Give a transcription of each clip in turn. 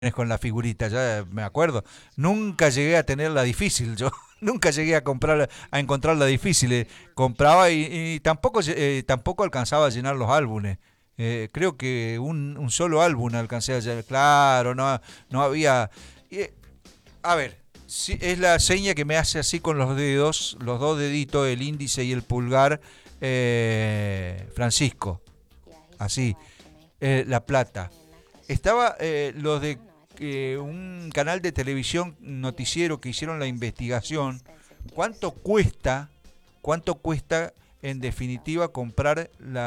con la figurita, ya me acuerdo. Nunca llegué a tenerla difícil, yo nunca llegué a comprar, a encontrarla difícil. Compraba y tampoco, tampoco alcanzaba a llenar los álbumes. Creo que un solo álbum alcancé a llenar. Claro, no, no había. eh, a ver, sí, es la seña que me hace así con los dedos, los dos deditos, el índice y el pulgar, Francisco, así, La Plata. Estaba los de un canal de televisión noticiero que hicieron la investigación. ¿Cuánto cuesta, cuánto cuesta en definitiva comprar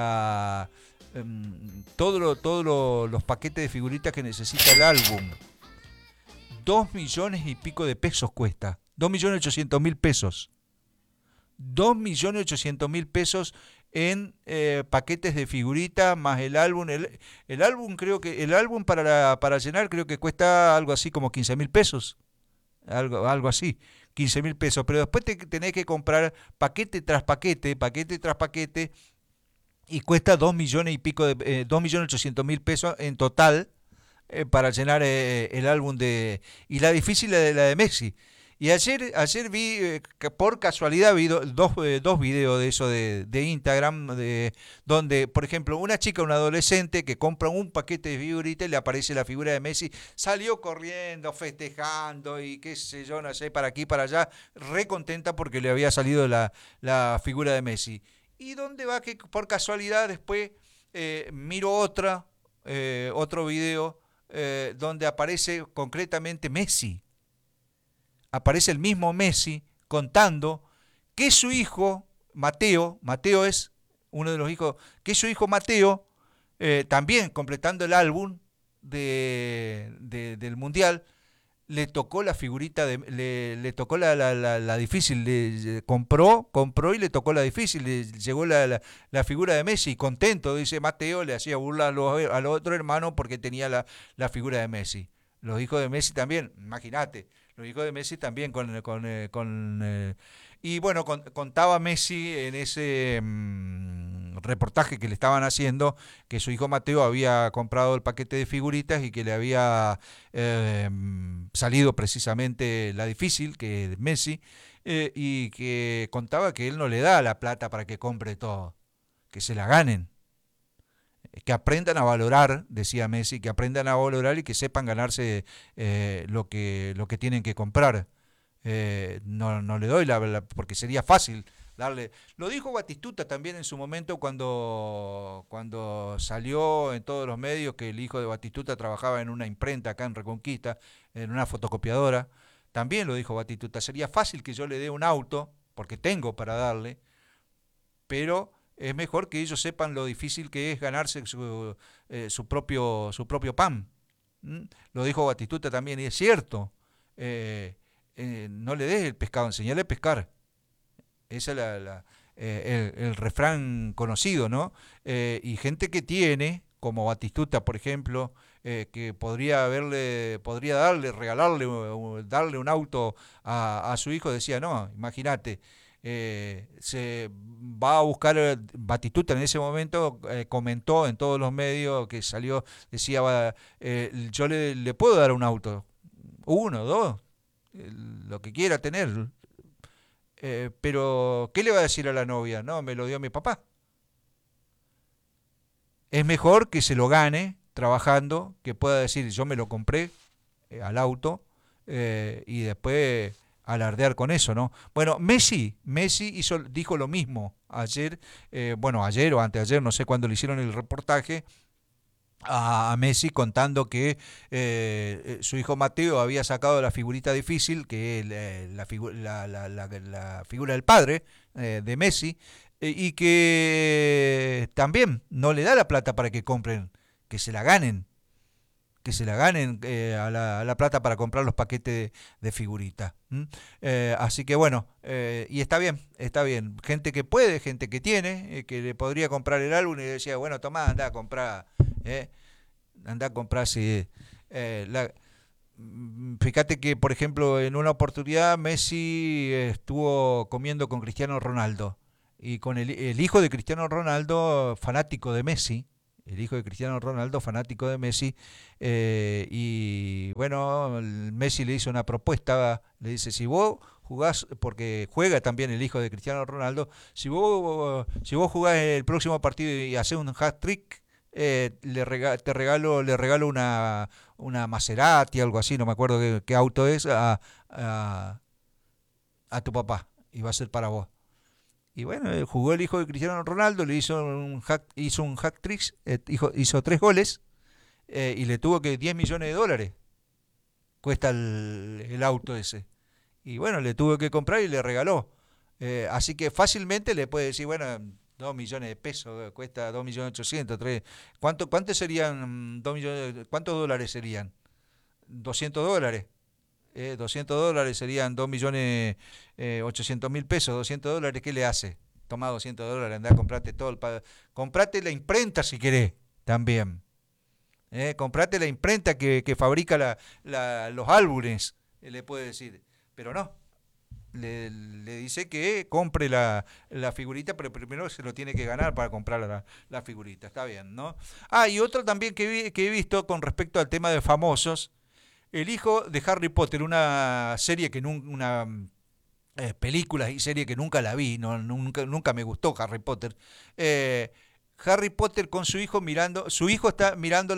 todos los paquetes de figuritas que necesita el álbum? 2 millones y pico de pesos cuesta. 2.800.000 pesos. 2.800.000 pesos en paquetes de figuritas más el álbum. El álbum creo que el álbum para llenar creo que cuesta algo así como 15.000 pesos. Algo así. 15.000 pesos. Pero después tenés que comprar paquete tras paquete. Y cuesta 2 millones y pico 2.800.000 pesos en total para llenar el álbum de. Y la difícil es la de Messi. Y ayer vi, que por casualidad vi dos videos de eso de Instagram, donde, por ejemplo, una chica, un adolescente que compra un paquete de figuritas y le aparece la figura de Messi, salió corriendo, festejando y qué sé yo, no sé, para aquí, para allá, re contenta porque le había salido la figura de Messi. ¿Y dónde va que por casualidad después miro otro video donde aparece concretamente Messi? Aparece el mismo Messi contando que su hijo, Mateo es uno de los hijos, que su hijo Mateo, también completando el álbum del Mundial, le tocó la figurita, le tocó la difícil, compró y le tocó la difícil, le llegó la figura de Messi, contento, dice Mateo, le hacía burla a los otros hermanos porque tenía la figura de Messi. Los hijos de Messi también, imagínate, los hijos de Messi también y bueno, contaba Messi en ese reportaje que le estaban haciendo que su hijo Mateo había comprado el paquete de figuritas y que le había eh, salido precisamente la difícil, que es Messi, y que contaba que él no le da la plata para que compre todo, que se la ganen, que aprendan a valorar, decía Messi, que aprendan a valorar y que sepan ganarse lo que tienen que comprar. No, no le doy porque sería fácil darle. Lo dijo Batistuta también en su momento cuando salió en todos los medios que el hijo de Batistuta trabajaba en una imprenta acá en Reconquista, en una fotocopiadora. También lo dijo Batistuta, sería fácil que yo le dé un auto, porque tengo para darle, pero es mejor que ellos sepan lo difícil que es ganarse su propio pan. ¿Mm? Lo dijo Batistuta también, y es cierto. No le des el pescado, enseñale a pescar. Ese es el refrán conocido, ¿no? Y gente que tiene, como Batistuta, por ejemplo, que podría darle, regalarle, darle un auto a su hijo, decía, no, imagínate, se va a buscar, Batistuta en ese momento comentó en todos los medios que salió, decía, yo le puedo dar un auto, uno, dos, lo que quiera tener, pero ¿qué le va a decir a la novia? No, me lo dio mi papá. Es mejor que se lo gane trabajando, que pueda decir yo me lo compré al auto y después alardear con eso, ¿no? Bueno, Messi dijo lo mismo ayer, bueno, ayer o anteayer, no sé cuándo le hicieron el reportaje, a Messi contando que su hijo Mateo había sacado la figurita difícil, que es la figura del padre de Messi, y que también no le da la plata para que compren, que se la ganen, a la plata para comprar los paquetes de figuritas. Así que bueno, y está bien. Gente que puede, gente que tiene, que le podría comprar el álbum y le decía, bueno, tomá, anda a comprar. Eh, Anda a comprarse. Fíjate que, por ejemplo, en una oportunidad Messi estuvo comiendo con Cristiano Ronaldo y con el hijo de Cristiano Ronaldo, fanático de Messi, el hijo de Cristiano Ronaldo, fanático de Messi, y bueno, Messi le hizo una propuesta, le dice, si vos jugás, porque juega también el hijo de Cristiano Ronaldo, si vos jugás el próximo partido y haces un hat-trick, le regalo una Maserati, algo así, no me acuerdo qué auto es, a, a tu papá, y va a ser para vos. Y bueno, jugó el hijo de Cristiano Ronaldo, le hizo un hack trick, hizo 3 goles, y le tuvo que 10 millones de dólares cuesta el auto ese. Y bueno, le tuvo que comprar y le regaló. Así que fácilmente le puede decir, bueno, 2 millones de pesos, cuesta 2 millones 800, 3. ¿Cuántos serían 2 millones, cuántos dólares serían? 200 dólares. 200 dólares serían 2 millones 800 mil pesos. 200 dólares, ¿qué le hace? Toma 200 dólares, andá, comprate todo comprate la imprenta si querés, también. Comprate la imprenta que fabrica los álbumes, le puede decir. Pero no, le dice que compre la figurita, pero primero se lo tiene que ganar para comprar la figurita. Está bien, ¿no? Ah, y otro también que he visto con respecto al tema de famosos. El hijo de Harry Potter, una serie que nunca, una película y serie que nunca la vi, no, nunca me gustó Harry Potter. Eh, Harry Potter con su hijo mirando, su hijo está mirando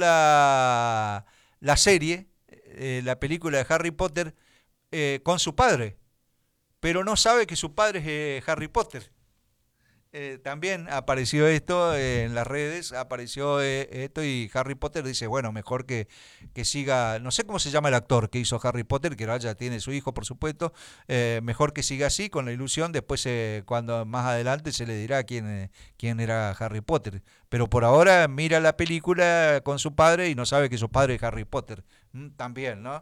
la serie, la película de Harry Potter, con su padre, pero no sabe que su padre es Harry Potter. También apareció esto en las redes, apareció esto y Harry Potter dice, bueno, mejor que siga, no sé cómo se llama el actor que hizo Harry Potter, que ahora ya tiene su hijo, por supuesto, mejor que siga así, con la ilusión, después cuando más adelante se le dirá quién era Harry Potter. Pero por ahora mira la película con su padre y no sabe que su padre es Harry Potter. También, ¿no?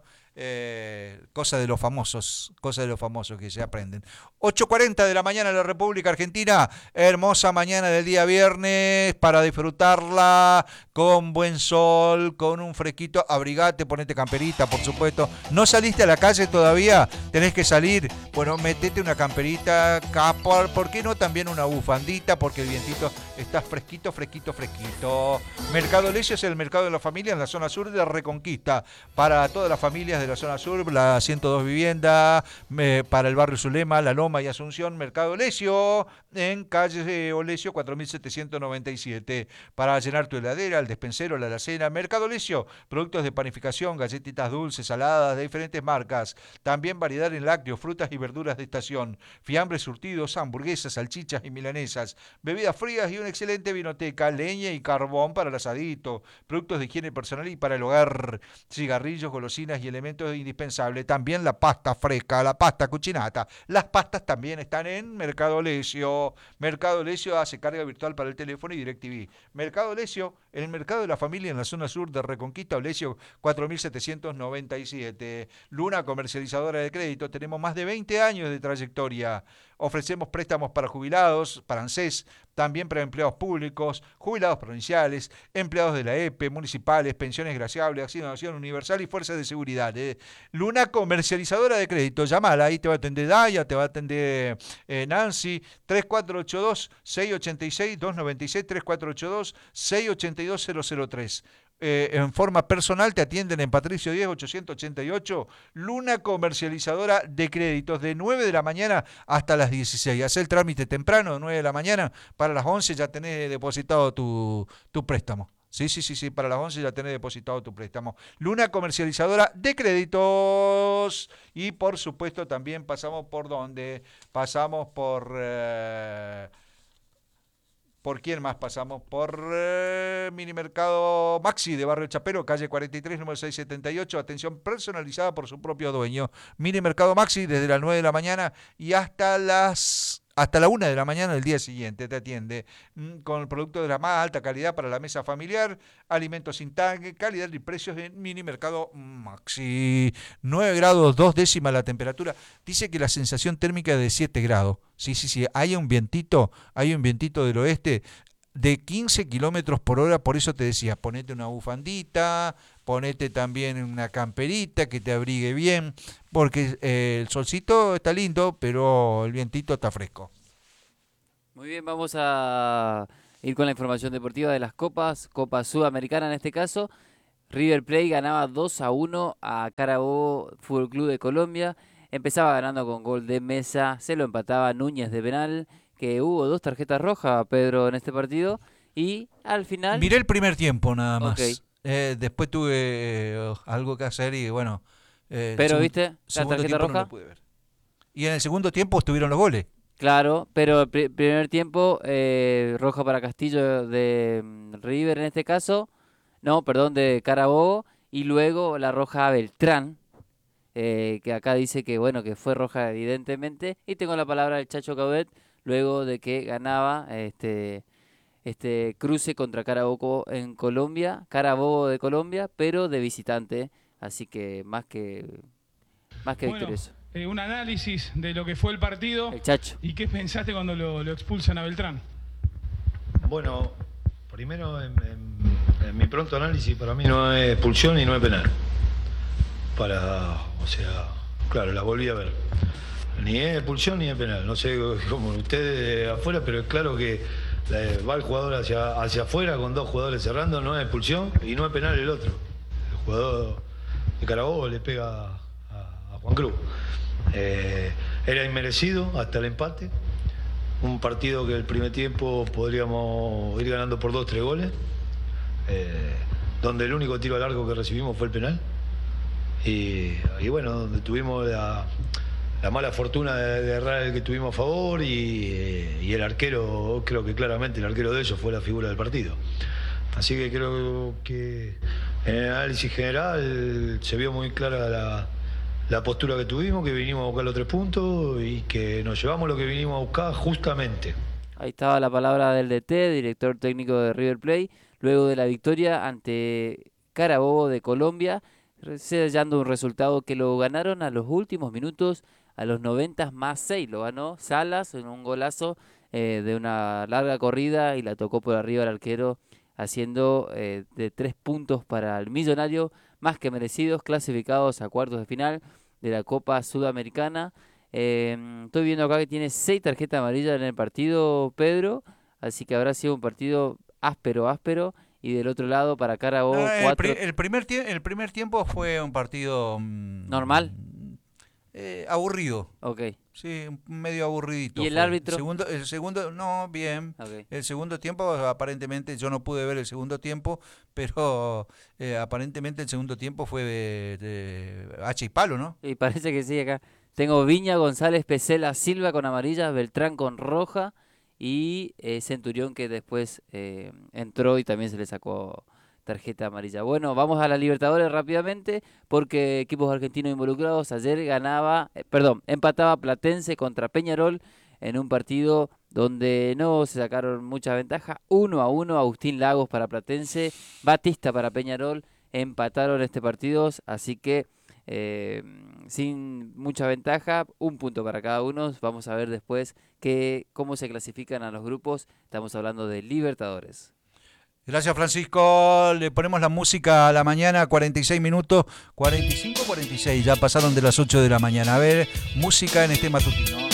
Cosa de los famosos que se aprenden. 8:40 de la mañana en la República Argentina, hermosa mañana del día viernes para disfrutarla con buen sol, con un fresquito, abrigate, ponete camperita, por supuesto. ¿No saliste a la calle todavía? Tenés que salir, bueno, metete una camperita, capa, ¿por qué no también una bufandita? Porque el vientito está fresquito, fresquito, fresquito. Mercado Lesio es el mercado de la familia en la zona sur de Reconquista, para todas las familias de la zona sur, la 102 vivienda, para el barrio Zulema, La Loma y Asunción, Mercado Lesio, en calle Olesio 4797. Para llenar tu heladera, el despensero, la alacena, Mercado Lesio, productos de panificación, galletitas dulces, saladas de diferentes marcas, también variedad en lácteos, frutas y verduras de estación, fiambres surtidos, hamburguesas, salchichas y milanesas, bebidas frías y una excelente vinoteca, leña y carbón para el asadito, productos de higiene personal y para el hogar, cigarrillos, golosinas y elementos indispensables. También la pasta fresca, la pasta cucinata. Las pastas también están en Mercado Lesio. Mercado Lesio hace carga virtual para el teléfono y DirecTV. Mercado Lesio, el mercado de la familia en la zona sur de Reconquista, Olesio 4797. Luna comercializadora de crédito. Tenemos más de 20 años de trayectoria. Ofrecemos préstamos para jubilados, para ANSES, también para empleados públicos, jubilados provinciales, empleados de la EPE, municipales, pensiones graciables, asignación universal y fuerzas de seguridad. Luna comercializadora de crédito, llamala, ahí te va a atender Daya, te va a atender Nancy, 3482-686-296, 3482-682-003. En forma personal te atienden en Patricio 10 888, Luna comercializadora de créditos, de 9 de la mañana hasta las 16. Haz el trámite temprano, de 9 de la mañana, para las 11 ya tenés depositado tu préstamo. Sí, sí, sí, sí, para las 11 ya tenés depositado tu préstamo. Luna comercializadora de créditos. Y por supuesto también pasamos por dónde? Pasamos ¿por quién más pasamos? Por Minimercado Maxi de Barrio Chapero, calle 43, número 678. Atención personalizada por su propio dueño. Minimercado Maxi desde las 9 de la mañana y hasta la 1 de la mañana del día siguiente te atiende con el producto de la más alta calidad para la mesa familiar, alimentos sin tag, calidad y precios en Mini Mercado Maxi. 9 grados 2 décimas la temperatura. Dice que la sensación térmica es de 7 grados. Sí, sí, sí, hay un vientito del oeste de 15 kilómetros por hora, por eso te decía, ponete una bufandita, ponete también una camperita que te abrigue bien, porque el solcito está lindo, pero el vientito está fresco. Muy bien, vamos a ir con la información deportiva de las copas, Copa Sudamericana en este caso. River Plate ganaba 2-1 a Carabobo Fútbol Club de Colombia. Empezaba ganando con gol de Mesa, se lo empataba Núñez de penal, que hubo 2 tarjetas rojas, Pedro, en este partido. Y al final, Miré el primer tiempo nada ok. más. Después tuve algo que hacer y bueno, el Pero, ¿viste? La segundo tarjeta tiempo no roja. lo pude ver. Y en el segundo tiempo estuvieron los goles. Claro, pero el primer tiempo, roja para Castillo de River en este caso, no, perdón, de Carabobo, y luego la roja a Beltrán, que acá dice que bueno, que fue roja evidentemente, y tengo la palabra del Chacho Caudet, luego de que ganaba este cruce contra Carabobo en Colombia, Carabobo de Colombia, pero de visitante, así que más que Bueno, victorioso. un análisis de lo que fue el partido. El Chacho. ¿Y qué pensaste cuando lo expulsan a Beltrán? Bueno, primero en mi pronto análisis para mí no es expulsión y no es penal. O sea, claro, la volví a ver. Ni es expulsión ni es penal. No sé cómo ustedes afuera, pero es claro que va el jugador hacia afuera con 2 jugadores cerrando, no es expulsión y no es penal el otro. El jugador de Carabobo le pega a Juan Cruz. Era inmerecido hasta el empate. Un partido que el primer tiempo podríamos ir ganando por 2-3 goles, donde el único tiro al arco que recibimos fue el penal. Y bueno, donde tuvimos la mala fortuna de errar el que tuvimos a favor y el arquero, creo que claramente el arquero de ellos fue la figura del partido. Así que creo que en el análisis general se vio muy clara la postura que tuvimos, que vinimos a buscar los 3 puntos y que nos llevamos lo que vinimos a buscar justamente. Ahí estaba la palabra del DT, director técnico de River Plate, luego de la victoria ante Carabobo de Colombia, sellando un resultado que lo ganaron a los últimos minutos, a los 90 más 6. Lo ganó Salas en un golazo de una larga corrida y la tocó por arriba al arquero, haciendo de 3 puntos para el Millonario, más que merecidos, clasificados a cuartos de final de la Copa Sudamericana. Estoy viendo acá que tiene 6 tarjetas amarillas en el partido, Pedro, así que habrá sido un partido áspero, y del otro lado para Carabobo No, 4. el primer tiempo fue un partido ¿Normal? aburrido. Ok, Sí, medio aburridito. ¿y el fue. árbitro? El segundo, no, bien. Ok. El segundo tiempo, aparentemente, yo no pude ver el segundo tiempo, pero aparentemente el segundo tiempo fue de hacha y palo, ¿no? Y parece que sí, acá tengo Viña, González, Pesela, Silva con amarilla, Beltrán con roja y Centurión que después entró y también se le sacó tarjeta amarilla. Bueno, vamos a la Libertadores rápidamente porque equipos argentinos involucrados. Ayer empataba Platense contra Peñarol en un partido donde no se sacaron mucha ventaja. 1-1, Agustín Lagos para Platense, Batista para Peñarol, empataron este partido, así que sin mucha ventaja, 1 punto para cada uno. Vamos a ver después cómo se clasifican a los grupos. Estamos hablando de Libertadores. Gracias, Francisco. Le ponemos la música a la mañana, 46 minutos, 45, 46. Ya pasaron de las 8 de la mañana. A ver, música en este matutino.